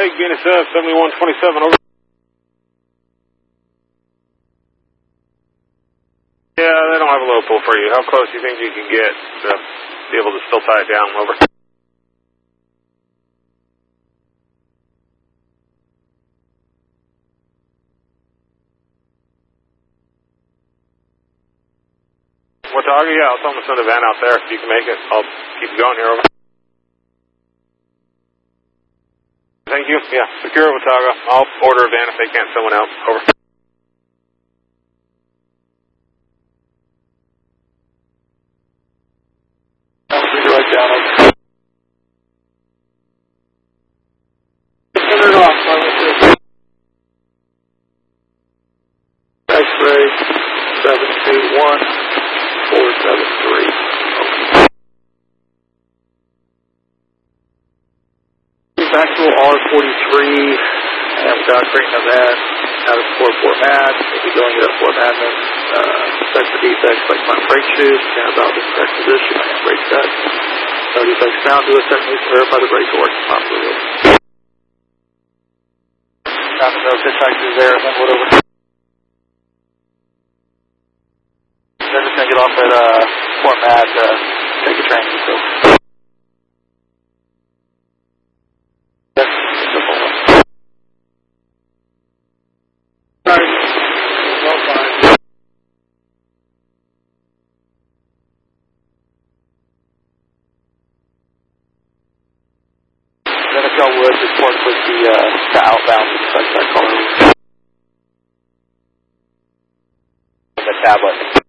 Hey, Guinness F, 7127, over. Yeah, they don't have a low pull for you. How close do you think you can get to be able to still tie it down, over? Watauga, yeah, I'll tell them to send a van out there if you can make it. I'll keep going here, over. Thank you. Yeah, secure Watauga. I'll order a van if they can't send one out, over. Right down, over. Turn it off, X-ray 721473. Actual R43, and without creating a van, out of 4-4 if you're going to that 4 check for defects like front brake shoes, and about the correct position, and brake set. No defects found, do a second to verify the brakes are working properly. Found no hitchhikers there, then what over? They're just going to get off at 4 take a train, so. Then if y'all would, just work with the outbound suspect caller. The tablet.